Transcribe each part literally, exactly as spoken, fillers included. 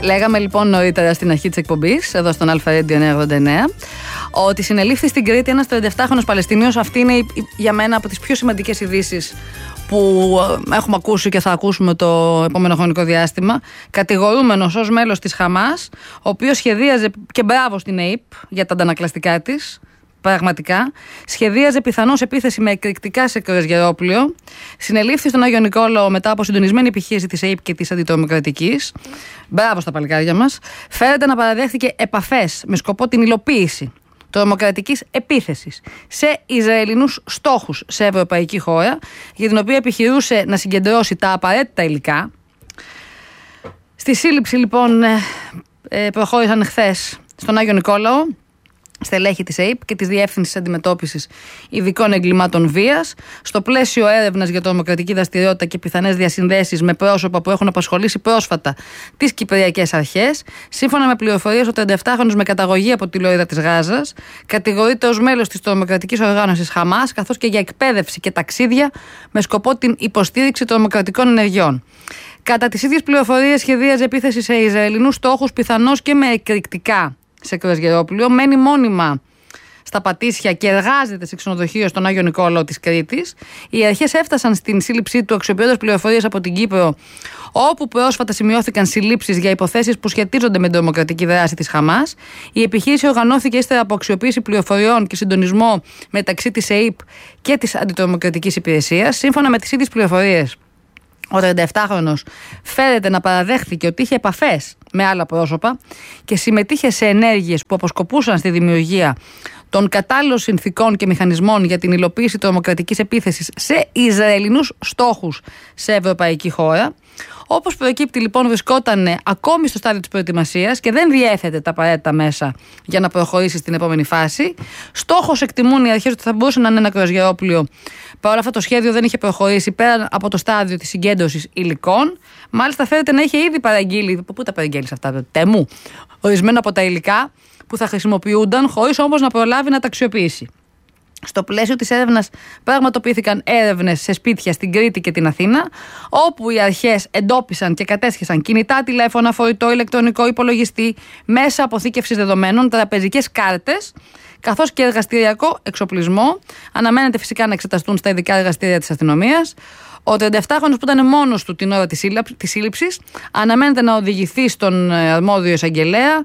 Λέγαμε λοιπόν νωρίτερα στην αρχή της εκπομπής, εδώ στον Αλφα Radio εννιακόσια ογδόντα εννέα, ότι συνελήφθη στην Κρήτη ένας τριανταεφτάχρονος Παλαιστινίος. Αυτή είναι για μένα από τις πιο σημαντικές ειδήσεις που έχουμε ακούσει και θα ακούσουμε το επόμενο χρονικό διάστημα. Κατηγορούμενος ως μέλος της Χαμάς, ο οποίος σχεδίαζε, και μπράβο στην ΕΙΠ για τα αντανακλαστικά της, πραγματικά, σχεδίαζε πιθανώς επίθεση με εκρηκτικά σε κρουαζιερόπλοιο. Συνελήφθη στον Άγιο Νικόλαο μετά από συντονισμένη επιχείρηση της ΕΙΠ και της Αντιτρομοκρατικής. Μπράβο στα παλικάρια μας. Φέρεται να παραδέχθηκε επαφές με σκοπό την υλοποίηση τρομοκρατικής επίθεσης σε Ισραηλινούς στόχους σε ευρωπαϊκή χώρα, για την οποία επιχειρούσε να συγκεντρώσει τα απαραίτητα υλικά. Στη σύλληψη λοιπόν προχώρησαν χθες στον Άγιο Νικόλαο στελέχη της ΕΙΠ και της Διεύθυνσης Αντιμετώπισης Ειδικών Εγκλημάτων Βίας, στο πλαίσιο έρευνας για τρομοκρατική δραστηριότητα και πιθανές διασυνδέσεις με πρόσωπα που έχουν απασχολήσει πρόσφατα τις Κυπριακές Αρχές. Σύμφωνα με πληροφορίες, ο τριανταεφτάχρονος με καταγωγή από τη Λωρίδα της Γάζας κατηγορείται ως μέλος της τρομοκρατικής οργάνωσης Χαμάς, καθώς και για εκπαίδευση και ταξίδια με σκοπό την υποστήριξη τρομοκρατικών ενεργειών. Κατά τις ίδιες πληροφορίες, σχεδίαζε επίθεση σε Ισραηλινούς στόχους, πιθανώς και με εκρηκτικά σε κρουαζιερόπλοιο, μένει μόνιμα στα Πατήσια και εργάζεται σε ξενοδοχείο στον Άγιο Νικόλαο της Κρήτης. Οι αρχές έφτασαν στην σύλληψή του αξιοποιώντας πληροφορίες από την Κύπρο, όπου πρόσφατα σημειώθηκαν συλλήψεις για υποθέσεις που σχετίζονται με την τρομοκρατική δράση της Χαμάς. Η επιχείρηση οργανώθηκε ύστερα από αξιοποίηση πληροφοριών και συντονισμό μεταξύ της ΕΙΠ και της Αντιτρομοκρατικής Υπηρεσίας. Σύμφωνα με τις ίδιες πληροφορίες, ο τριανταεφτάχρονος φέρεται να παραδέχθηκε ότι είχε επαφές με άλλα πρόσωπα και συμμετείχε σε ενέργειες που αποσκοπούσαν στη δημιουργία των κατάλληλων συνθηκών και μηχανισμών για την υλοποίηση τρομοκρατικής επίθεσης σε Ισραηλινούς στόχους σε ευρωπαϊκή χώρα. Όπως προκύπτει λοιπόν, βρισκόταν ακόμη στο στάδιο της προετοιμασίας και δεν διέθετε τα απαραίτητα μέσα για να προχωρήσει στην επόμενη φάση. Στόχος εκτιμούν οι αρχές ότι θα μπορούσε να είναι ένα κρουαζιερόπλοιο. Παρ' όλα αυτά το σχέδιο δεν είχε προχωρήσει πέρα από το στάδιο της συγκέντρωσης υλικών. Μάλιστα φαίνεται να είχε ήδη παραγγείλει, πού τα παραγγέλει αυτά, το Τεμού, ορισμένα από τα υλικά που θα χρησιμοποιούνταν, χωρίς όμως να προλάβει να τα αξιοποιήσει. Στο πλαίσιο της έρευνας πραγματοποιήθηκαν έρευνες σε σπίτια στην Κρήτη και την Αθήνα, όπου οι αρχές εντόπισαν και κατέσχεσαν κινητά τηλέφωνα, φορητό ηλεκτρονικό υπολογιστή, μέσα αποθήκευσης δεδομένων, τραπεζικές κάρτες, καθώς και εργαστηριακό εξοπλισμό. Αναμένεται φυσικά να εξεταστούν στα ειδικά εργαστήρια της αστυνομίας. Ο τριανταεφτάχρονος που ήταν μόνος του την ώρα της σύλληψης αναμένεται να οδηγηθεί στον αρμόδιο εισαγγελέα.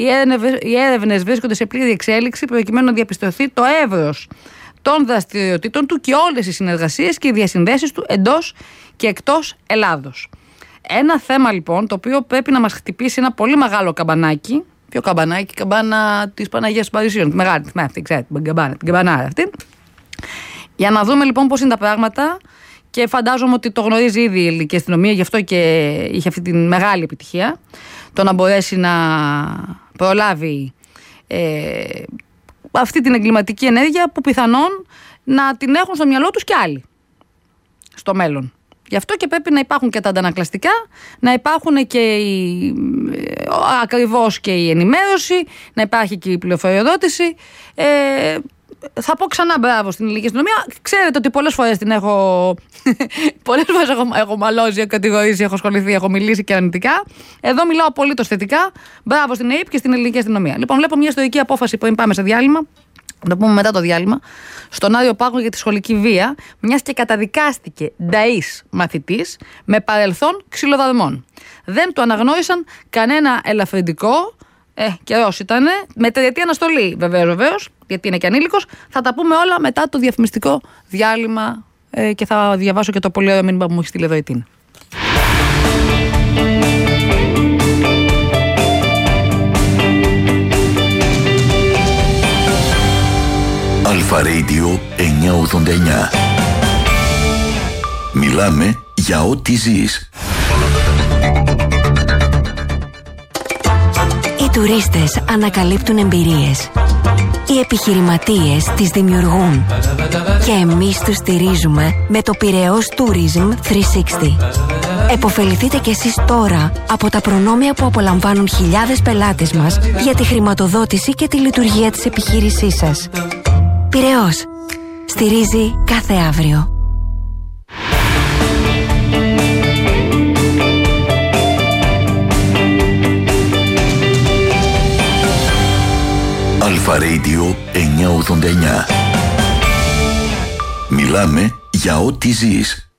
Οι έρευνες βρίσκονται σε πλήρη εξέλιξη προκειμένου να διαπιστωθεί το εύρος των δραστηριοτήτων του και όλες οι συνεργασίες και οι διασυνδέσεις του εντός και εκτός Ελλάδος. Ένα θέμα λοιπόν το οποίο πρέπει να μας χτυπήσει ένα πολύ μεγάλο καμπανάκι. Ποιο καμπανάκι? Καμπάνα της Παναγίας Παρισίων. Μεγάλη, αυτή, ξέρετε, την καμπάνα, την καμπανάρα αυτή. Για να δούμε λοιπόν πώς είναι τα πράγματα. Και φαντάζομαι ότι το γνωρίζει ήδη η ελληνική αστυνομία, γι' αυτό και είχε αυτή τη μεγάλη επιτυχία. Το να μπορέσει να προλάβει ε, αυτή την εγκληματική ενέργεια που πιθανόν να την έχουν στο μυαλό τους κι άλλοι στο μέλλον. Γι' αυτό και πρέπει να υπάρχουν και τα αντανακλαστικά, να υπάρχουν και η, ακριβώς και η ενημέρωση, να υπάρχει και η πληροφοριοδότηση. Ε, Θα πω ξανά μπράβο στην ελληνική αστυνομία. Ξέρετε ότι πολλές φορές την έχω. πολλές φορές έχω, έχω μαλώσει, έχω κατηγορήσει, έχω ασχοληθεί, έχω μιλήσει και αρνητικά. Εδώ μιλάω απολύτως θετικά. Μπράβο στην ΕΙΠ και στην ελληνική αστυνομία. Λοιπόν, βλέπω μια ιστορική απόφαση πριν πάμε σε διάλειμμα. Να το πούμε μετά το διάλειμμα. Στον Άριο Πάγο για τη σχολική βία, μιας και καταδικάστηκε νταΐς μαθητής με παρελθόν ξυλοδαρμών. Δεν του αναγνώρισαν κανένα ελαφρυντικό. Ε, καιρός ήτανε. Με τριετή αναστολή, βεβαίως, βεβαίως, γιατί είναι και ανήλικος. Θα τα πούμε όλα μετά το διαφημιστικό διάλειμμα ε, και θα διαβάσω και το πολύ ωραίο μήνυμα που μου έχει στείλει εδώ η Τίνα. Αλφα Radio εννιακόσια ογδόντα εννέα. Μιλάμε για ό,τι ζεις. Οι τουρίστες ανακαλύπτουν εμπειρίες. Οι επιχειρηματίες τις δημιουργούν. Και εμείς τους στηρίζουμε με το Πειραιώς Tourism τριακόσια εξήντα. Εποφεληθείτε κι εσείς τώρα από τα προνόμια που απολαμβάνουν χιλιάδες πελάτες μας για τη χρηματοδότηση και τη λειτουργία της επιχείρησής σας. Πειραιώς. Στηρίζει κάθε αύριο. Αλφα Radio εννιακόσια ογδόντα εννιά. Μιλάμε για ό,τι ζεις.